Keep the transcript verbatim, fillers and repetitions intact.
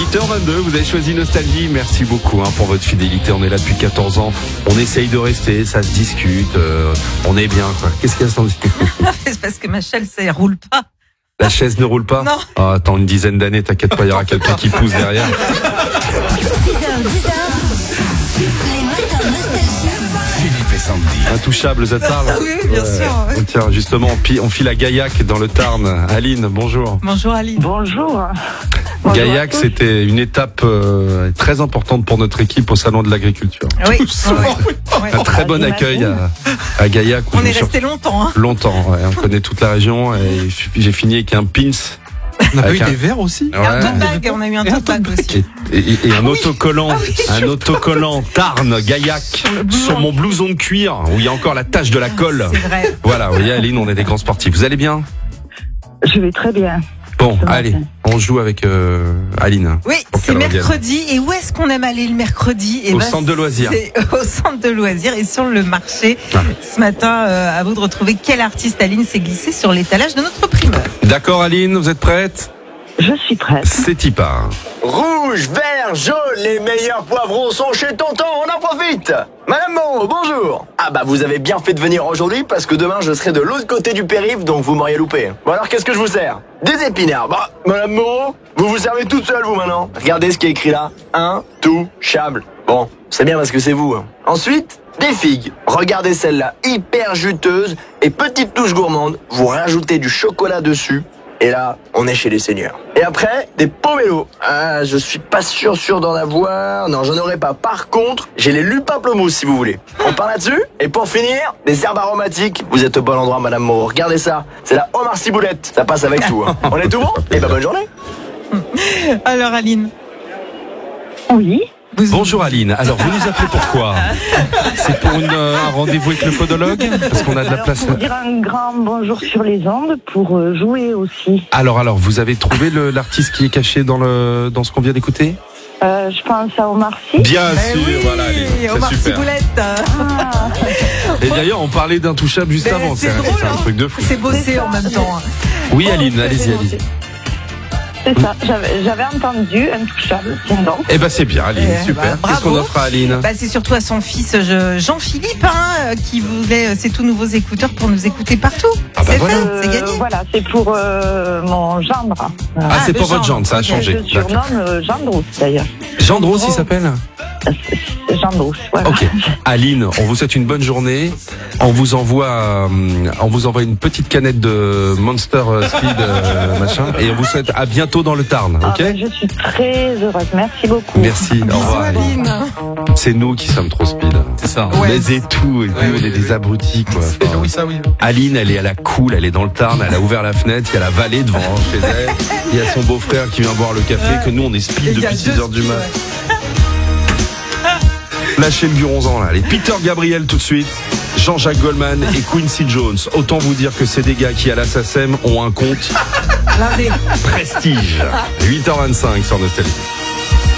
huit heures vingt-deux, vous avez choisi Nostalgie. Merci beaucoup hein, pour votre fidélité. On est là depuis quatorze ans. On essaye de rester, ça se discute. Euh, on est bien. Quoi. Qu'est-ce qu'il y a sans discuter? C'est parce que ma chaise, ça ne roule pas. La chaise ne roule pas? Non. Oh, attends, une dizaine d'années, t'inquiète pas, il y aura quelqu'un qui pousse derrière. Philippe et Sandy. Intouchable, ça te parle? Oui, bien Ouais. sûr. Oh, tiens, justement, on pi- on file à Gaillac dans le Tarn. Aline, bonjour. Bonjour Aline. Bonjour. Bonjour Gaillac, à tous. c'était une étape euh, très importante pour notre équipe au Salon de l'Agriculture. Oui, ouais, ouais. Un très bon accueil à, à Gaillac. où On je me est suis- resté longtemps. Hein. Longtemps, ouais. On connaît toute la région et j'ai fini avec un pins. On a pas eu Avec un- des verres aussi? Et un Ouais. tote bag, on a eu un Et un tote bag aussi. Et, et- et un autocollant, Ah oui, un sur- autocollant Tarn, Gaillac, le blouson. sur mon blouson de cuir où il y a encore la tache de la colle. C'est vrai. Voilà, vous voyez Aline, on est des grands sportifs. Vous allez bien? Je vais très bien. Bon, Ce matin. allez, on joue avec euh, Aline. Oui, Pour c'est qu'elle revienne. mercredi. Et où est-ce qu'on aime aller le mercredi? Et Au centre de loisirs. C'est au centre de loisirs et sur le marché. Ah. Ce matin, euh, à vous de retrouver quel artiste Aline s'est glissé sur l'étalage de notre primeur. D'accord Aline, vous êtes prête? Je suis prête. C'est y part. Rouge, vert, jaune, les meilleurs poivrons sont chez Tonton, on en profite. Madame Moreau, bonjour. Ah bah vous avez bien fait de venir aujourd'hui parce que demain je serai de l'autre côté du périph' donc vous m'auriez loupé. Bon alors qu'est-ce que je vous sers? Des épinards. Bah, Madame Moreau, vous vous servez toute seule vous maintenant. Regardez ce qui est écrit là. Intouchable. Bon, c'est bien parce que c'est vous. hein. Ensuite, des figues. Regardez celle-là, hyper juteuse et petite touche gourmande. Vous rajoutez du chocolat dessus. Et là, on est chez les seigneurs. Et après, des pomelos. Ah, je suis pas sûr sûr d'en avoir. Non, j'en aurai pas. Par contre, j'ai les lupins pamplemousse si vous voulez. On part là-dessus. Et pour finir, des herbes aromatiques. Vous êtes au bon endroit, Madame Moreau. Regardez ça. C'est la Omar Ciboulette. Ça passe avec tout. hein. On est tout bon? Et bah bonne journée. Alors Aline, Oui. vous... Bonjour Aline, alors vous nous appelez pourquoi? C'est pour une, euh, un rendez-vous avec le podologue? Parce qu'on a de la Alors, place. pour dire un grand bonjour sur les ondes, pour euh, jouer aussi. Alors, alors, vous avez trouvé le- l'artiste qui est caché dans, le, dans ce qu'on vient d'écouter? Euh, je pense à Omar Sy. Bien Eh sûr, oui, voilà Aline, c'est Omar super. Ciboulette. Ah, Et d'ailleurs, on parlait d'Intouchable juste Mais avant, c'est c'est un, drôle, c'est un hein. truc de fou. C'est bossé en même temps. Oui oh, Aline, c'est allez-y, allez-y. C'est ça, j'avais j'avais entendu Intouchable, tiens donc. Eh ben c'est bien Aline, Eh super. ben, Qu'est-ce qu'on bravo. offre à Aline? Bah, c'est surtout à son fils je- Jean-Philippe hein, euh, qui voulait euh, ses tout nouveaux écouteurs pour nous écouter partout. Ah bah c'est voilà. fait, c'est Euh, gagné. Voilà, c'est pour euh, mon gendre. Ah, Ah, c'est le pour votre gendre, gendre, ça a ok. changé. Je surnomme euh, Gendros d'ailleurs. Gendros, il s'appelle? Gendros, voilà. Ok. Aline, on vous souhaite une bonne journée. On vous envoie, euh, on vous envoie une petite canette de Monster euh, Speed, euh, machin, et on vous souhaite à bientôt dans le Tarn, Ah, ok? ben, je suis très heureuse, merci beaucoup. Merci, au Bisous revoir Aline. Aline. C'est nous qui sommes trop speed. C'est ça. Ouais. Mais et tout, et nous, Ouais, on oui, est oui, des abrutis, quoi. Eh Enfin, oui, ça oui. Aline, elle est à la cool, elle est dans le Tarn, elle a ouvert la fenêtre, il y a la vallée devant chez elle, il y a son beau-frère qui vient boire le café, que nous on est Et speed il y a depuis deux six heures du speed, mat. ouais. Lâchez le buronzan là, allez, Peter Gabriel tout de suite, Jean-Jacques Goldman et Quincy Jones. Autant vous dire que c'est des gars qui à la SACEM ont un compte L'un des- prestige. huit heures vingt-cinq sur Nostalgie.